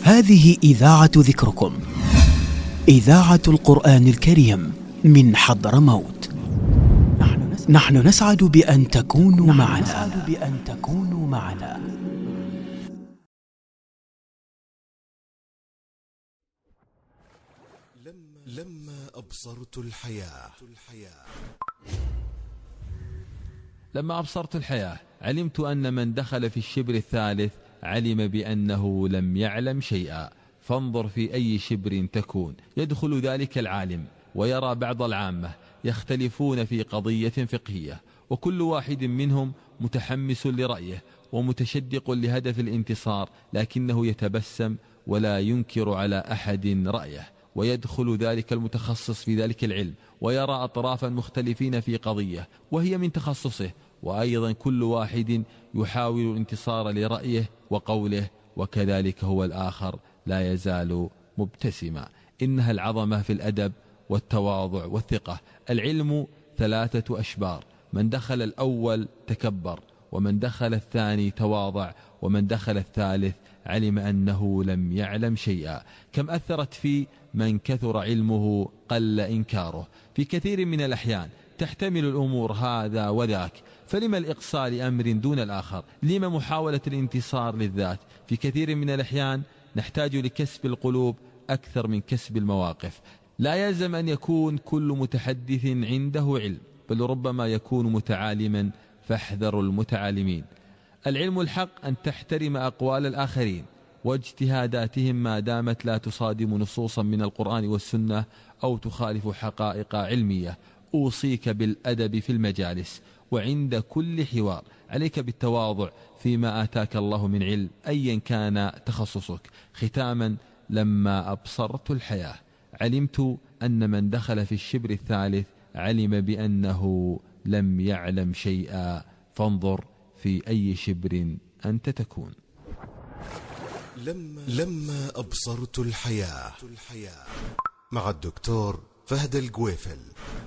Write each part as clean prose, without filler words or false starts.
هذه إذاعة ذكركم، إذاعة القرآن الكريم من حضرموت. نحن نسعد بأن تكونوا معنا. لما أبصرت الحياة لما أبصرت الحياة علمت أن من دخل في الشبر الثالث علم بأنه لم يعلم شيئا. فانظر في أي شبر تكون. يدخل ذلك العالم ويرى بعض العامة يختلفون في قضية فقهية، وكل واحد منهم متحمس لرأيه ومتشدق لهدف الانتصار، لكنه يتبسم ولا ينكر على أحد رأيه. ويدخل ذلك المتخصص في ذلك العلم ويرى أطرافا مختلفين في قضية وهي من تخصصه، وأيضا كل واحد يحاول الانتصار لرأيه وقوله، وكذلك هو الآخر لا يزال مبتسما. إنها العظمة في الأدب والتواضع والثقة. العلم 3 أشبار، من دخل الأول تكبر، ومن دخل الثاني تواضع، ومن دخل الثالث علم أنه لم يعلم شيئا. كم أثرت في من كثر علمه قل إنكاره. في كثير من الأحيان تحتمل الأمور هذا وذاك، فلما الإقصاء لأمر دون الآخر؟ لما محاولة الانتصار للذات؟ في كثير من الأحيان نحتاج لكسب القلوب أكثر من كسب المواقف. لا يلزم أن يكون كل متحدث عنده علم، بل ربما يكون متعالما، فاحذروا المتعالمين. العلم الحق أن تحترم أقوال الآخرين واجتهاداتهم ما دامت لا تصادم نصوصا من القرآن والسنة أو تخالف حقائق علمية. أوصيك بالأدب في المجالس وعند كل حوار. عليك بالتواضع فيما آتاك الله من علم أيا كان تخصصك. ختاما، لما أبصرت الحياة علمت أن من دخل في الشبر الثالث علم بأنه لم يعلم شيئا. فانظر في أي شبر أنت تكون. لما أبصرت الحياة مع الدكتور فهد الجويفل.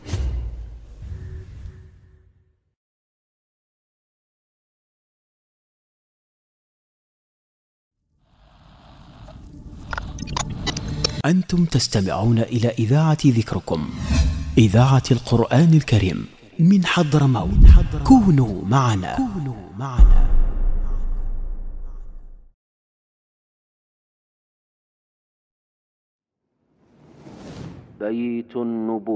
أنتم تستمعون إلى إذاعة ذكركم، إذاعة القرآن الكريم من حضرموت. كونوا معنا. بيت النبوة.